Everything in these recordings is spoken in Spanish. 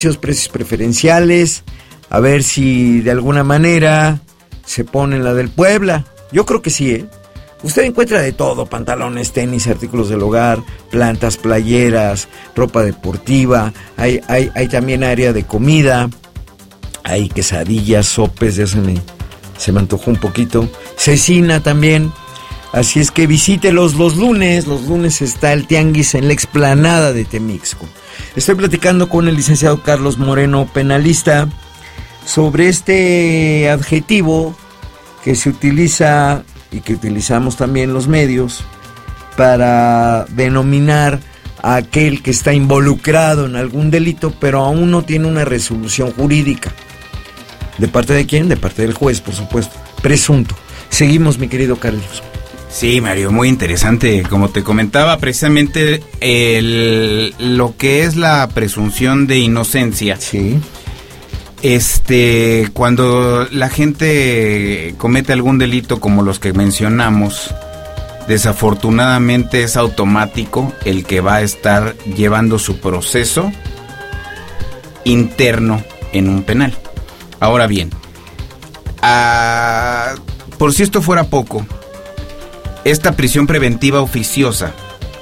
precios preferenciales, a ver si de alguna manera se pone la del Puebla. Yo creo que sí, ¿eh? Usted encuentra de todo: pantalones, tenis, artículos del hogar, plantas, playeras, ropa deportiva, hay también área de comida, hay quesadillas, sopes, ya se me antojó un poquito, cecina también. Así es que visítelos los lunes está el tianguis en la explanada de Temixco. Estoy platicando con el licenciado Carlos Moreno, penalista, sobre este adjetivo que se utiliza y que utilizamos también los medios para denominar a aquel que está involucrado en algún delito, pero aún no tiene una resolución jurídica. ¿De parte de quién? De parte del juez, por supuesto. Presunto. Seguimos, mi querido Carlos. Sí, Mario, muy interesante. Como te comentaba, precisamente lo que es la presunción de inocencia. Sí. Cuando la gente comete algún delito como los que mencionamos, desafortunadamente es automático el que va a estar llevando su proceso interno en un penal. Ahora bien, por si esto fuera poco, esta prisión preventiva oficiosa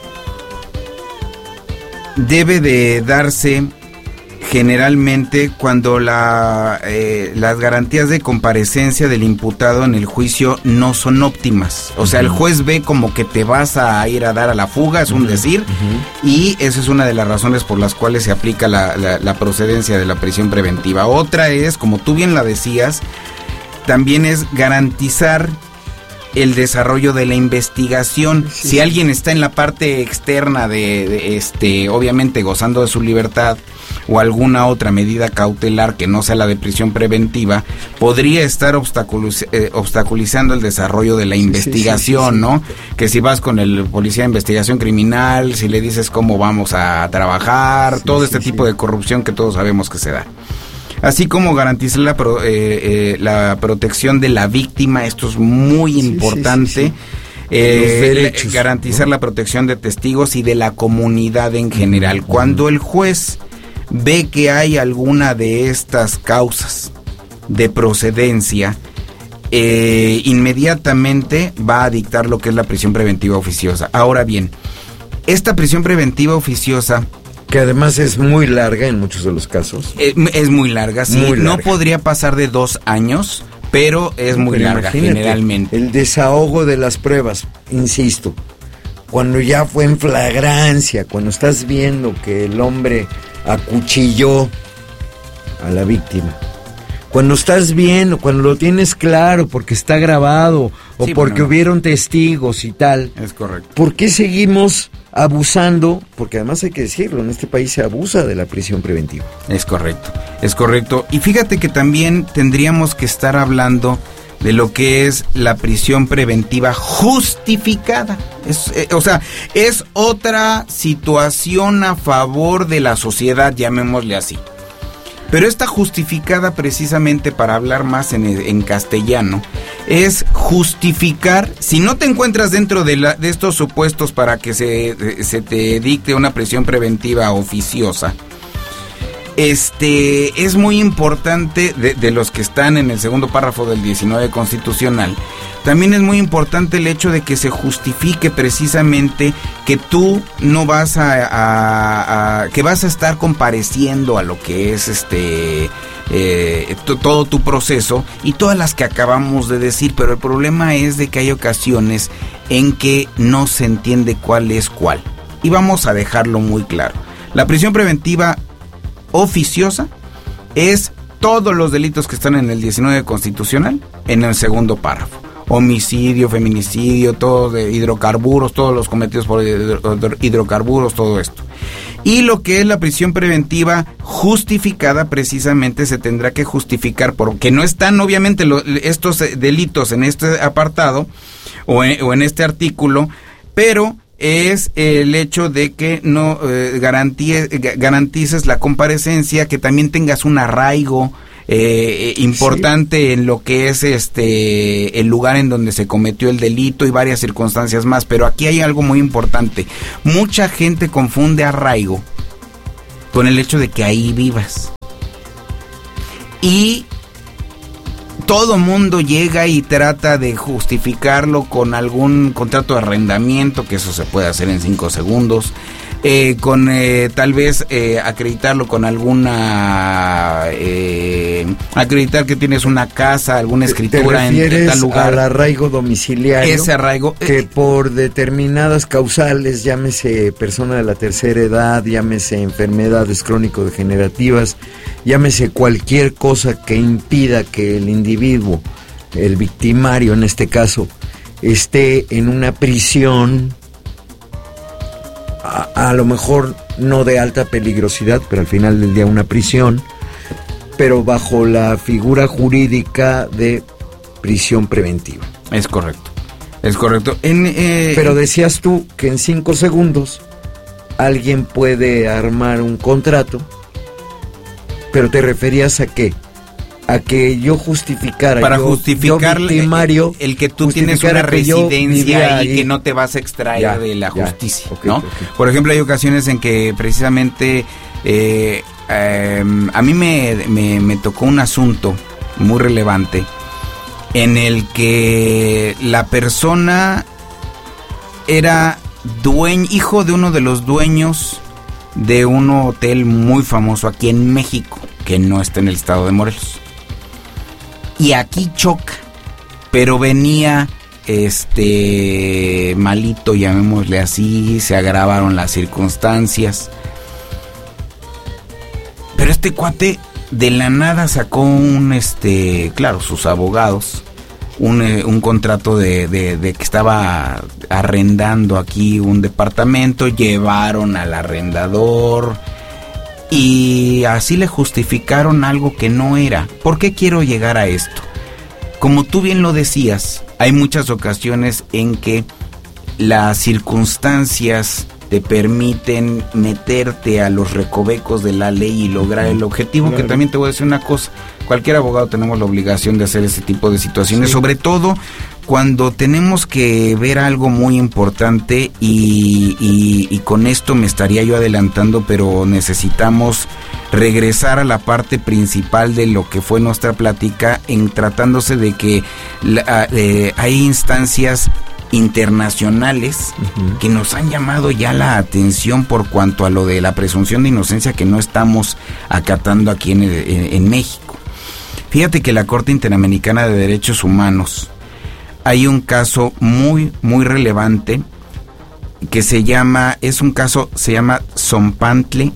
debe de darse generalmente cuando las garantías de comparecencia del imputado en el juicio no son óptimas. O sea, el juez ve como que te vas a ir a dar a la fuga, es un decir, y esa es una de las razones por las cuales se aplica la procedencia de la prisión preventiva. Otra es, como tú bien la decías, también es garantizar el desarrollo de la investigación. Sí. Si alguien está en la parte externa obviamente gozando de su libertad, o alguna otra medida cautelar que no sea la de prisión preventiva, podría estar obstaculizando el desarrollo de la investigación, ¿no? Que si vas con el policía de investigación criminal, si le dices cómo vamos a trabajar, todo este tipo de corrupción que todos sabemos que se da. Así como garantizar la protección de la víctima, esto es muy importante. Garantizar la protección de testigos y de la comunidad en general. Cuando el juez ve que hay alguna de estas causas de procedencia, inmediatamente va a dictar lo que es la prisión preventiva oficiosa. Ahora bien, esta prisión preventiva oficiosa, que además es muy larga en muchos de los casos. Es muy larga, sí. Muy larga. No podría pasar de 2 años, pero es muy larga generalmente. El desahogo de las pruebas, insisto, cuando ya fue en flagrancia, cuando estás viendo que el hombre acuchilló a la víctima, cuando estás viendo, cuando lo tienes claro porque está grabado o porque hubieron testigos y tal. Es correcto. ¿Por qué seguimos abusando? Porque además hay que decirlo, en este país se abusa de la prisión preventiva. Es correcto. Y fíjate que también tendríamos que estar hablando de lo que es la prisión preventiva justificada. Es otra situación a favor de la sociedad, llamémosle así. Pero esta justificada, precisamente para hablar más en castellano, es justificar, si no te encuentras dentro de estos supuestos para que se te dicte una prisión preventiva oficiosa, es muy importante, de los que están en el segundo párrafo del 19 constitucional, también es muy importante el hecho de que se justifique precisamente que tú no vas que vas a estar compareciendo a lo que es todo tu proceso y todas las que acabamos de decir, pero el problema es de que hay ocasiones en que no se entiende cuál es cuál. Y vamos a dejarlo muy claro. La prisión preventiva oficiosa es todos los delitos que están en el 19 constitucional en el segundo párrafo. Homicidio, feminicidio, todo de hidrocarburos, todos los cometidos por hidrocarburos, todo esto. Y lo que es la prisión preventiva justificada, precisamente se tendrá que justificar porque no están obviamente estos delitos en este apartado o en este artículo, pero es el hecho de que no garantices la comparecencia, que también tengas un arraigo importante en lo que es el lugar en donde se cometió el delito y varias circunstancias más. Pero aquí hay algo muy importante. Mucha gente confunde arraigo con el hecho de que ahí vivas. Y todo mundo llega y trata de justificarlo con algún contrato de arrendamiento, que eso se puede hacer en 5 segundos. Con tal vez acreditarlo con alguna acreditar que tienes una casa, alguna escritura en tal lugar. Al arraigo domiciliario, ese arraigo que por determinadas causales, llámese persona de la tercera edad, llámese enfermedades crónico-degenerativas, llámese cualquier cosa que impida que el individuo, el victimario en este caso, esté en una prisión, a lo mejor no de alta peligrosidad, pero al final del día una prisión, pero bajo la figura jurídica de prisión preventiva. Es correcto. Pero decías tú que en 5 segundos alguien puede armar un contrato, pero te referías a qué? A que yo justificara, para justificar victimario, el que tú tienes una residencia y que no te vas a extraer de la justicia, ¿no? Okay. Por ejemplo, hay ocasiones en que precisamente a mí me tocó un asunto muy relevante en el que la persona era hijo de uno de los dueños de un hotel muy famoso aquí en México, que no está en el estado de Morelos. Y aquí choca, pero venía malito, llamémosle así, se agravaron las circunstancias. Pero este cuate de la nada sacó claro, sus abogados, un contrato de que estaba arrendando aquí un departamento, llevaron al arrendador y así le justificaron algo que no era. ¿Por qué quiero llegar a esto? Como tú bien lo decías, hay muchas ocasiones en que las circunstancias te permiten meterte a los recovecos de la ley y lograr el objetivo, claro. Que también te voy a decir una cosa, cualquier abogado tenemos la obligación de hacer ese tipo de situaciones, sí. Sobre todo cuando tenemos que ver algo muy importante y con esto me estaría yo adelantando, pero necesitamos regresar a la parte principal de lo que fue nuestra plática, en tratándose de que hay instancias internacionales que nos han llamado ya la atención por cuanto a lo de la presunción de inocencia que no estamos acatando aquí en México. Fíjate que la Corte Interamericana de Derechos Humanos, hay un caso muy, muy relevante que se llama Zompaxtle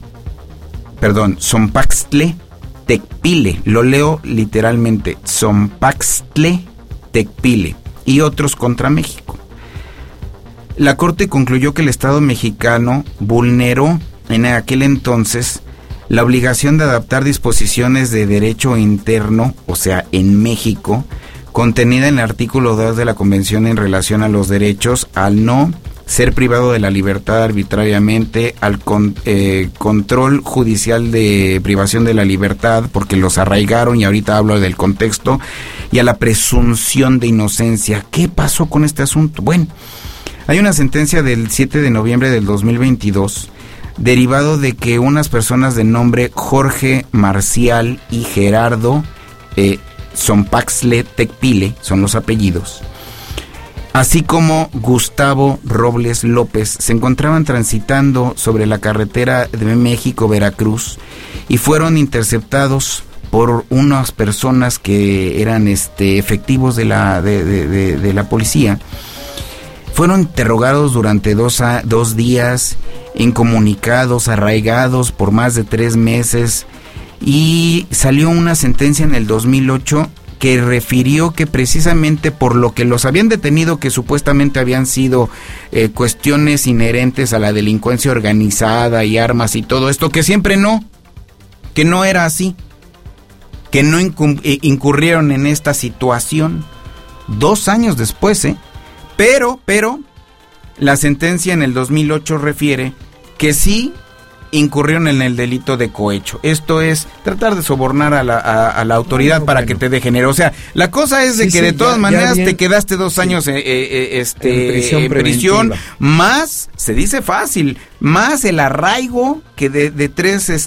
Tecpile, lo leo literalmente, Zompaxtle Tecpile y otros contra México. La Corte concluyó que el Estado mexicano vulneró en aquel entonces la obligación de adaptar disposiciones de derecho interno, o sea, en México, contenida en el artículo 2 de la Convención en relación a los derechos al no ser privado de la libertad arbitrariamente, al control judicial de privación de la libertad, porque los arraigaron, y ahorita hablo del contexto, y a la presunción de inocencia. ¿Qué pasó con este asunto? Bueno, hay una sentencia del 7 de noviembre del 2022, derivado de que unas personas de nombre Jorge Marcial y Gerardo Zompaxtle Tecpile, son los apellidos, así como Gustavo Robles López, se encontraban transitando sobre la carretera de México-Veracruz y fueron interceptados por unas personas que eran efectivos de la policía. Fueron interrogados durante 2 días, incomunicados, arraigados por más de 3 meses, y salió una sentencia en el 2008 que refirió que precisamente por lo que los habían detenido, que supuestamente habían sido cuestiones inherentes a la delincuencia organizada y armas y todo esto, que siempre que no era así, que no incurrieron en esta situación 2 años después, pero la sentencia en el 2008 refiere que sí incurrieron en el delito de cohecho. Esto es tratar de sobornar a la autoridad para que te dé género. O sea, la cosa es de que de todas maneras te quedaste 2 años en prisión, más, se dice fácil, más el arraigo que de 3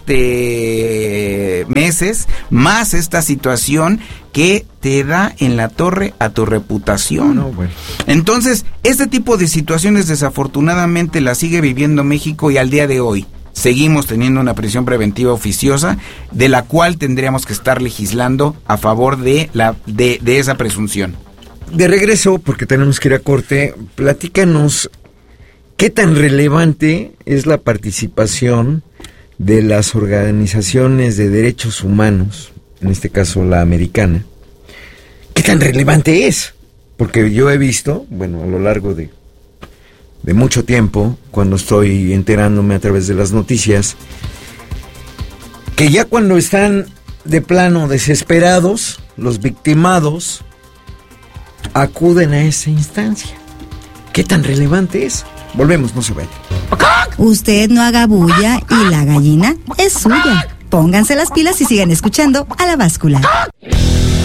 meses, más esta situación que te da en la torre a tu reputación. Bueno. Entonces, este tipo de situaciones desafortunadamente las sigue viviendo México y al día de hoy seguimos teniendo una prisión preventiva oficiosa de la cual tendríamos que estar legislando a favor de esa presunción. De regreso, porque tenemos que ir a corte, platícanos qué tan relevante es la participación de las organizaciones de derechos humanos, en este caso la americana. ¿Qué tan relevante es? Porque yo he visto, bueno, a lo largo de mucho tiempo, cuando estoy enterándome a través de las noticias, que ya cuando están de plano desesperados, los victimados acuden a esa instancia. ¿Qué tan relevante es? Volvemos, no se vayan. Usted no haga bulla y la gallina es suya. Pónganse las pilas y sigan escuchando A la Báscula.